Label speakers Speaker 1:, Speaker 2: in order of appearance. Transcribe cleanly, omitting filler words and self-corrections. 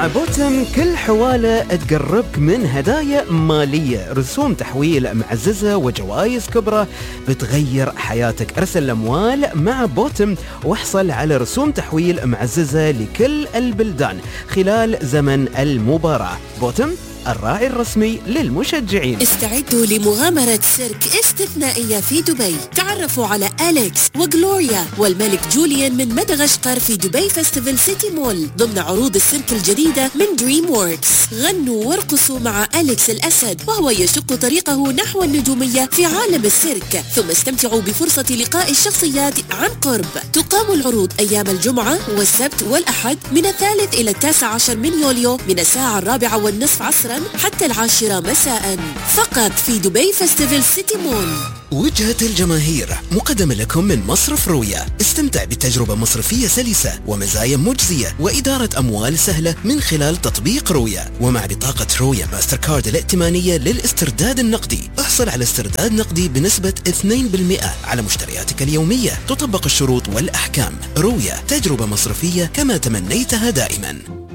Speaker 1: بوتم كل حوالة تقربك من هدايا مالية، رسوم تحويل معززة وجوائز كبرى بتغير حياتك. ارسل الأموال مع بوتم واحصل على رسوم تحويل معززة لكل البلدان خلال زمن المباراة. بوتم الراعي الرسمي للمشجعين.
Speaker 2: استعدوا لمغامرة سيرك استثنائية في دبي. تعرفوا على أليكس وغلوريا والملك جوليان من مدغشقر في دبي فيستيفال سيتي مول ضمن عروض السيرك الجديدة من دريم ووركس. غنوا وارقصوا مع أليكس الأسد وهو يشق طريقه نحو النجومية في عالم السيرك، ثم استمتعوا بفرصة لقاء الشخصيات عن قرب. تقام العروض أيام الجمعة والسبت والأحد من 3 إلى 19 من يوليو من الساعة 4:30 عصرا حتى 10 مساء فقط في دبي فيستيفال سيتي مول.
Speaker 3: وجهة الجماهير مقدمة لكم من مصرف رويا. استمتع بتجربة مصرفية سلسة ومزايا مجزية وإدارة أموال سهلة من خلال تطبيق رويا، ومع بطاقة رويا ماستر كارد الائتمانية للاسترداد النقدي احصل على استرداد نقدي بنسبة 2% على مشترياتك اليومية. تطبق الشروط والأحكام. رويا، تجربة مصرفية كما تمنيتها دائما.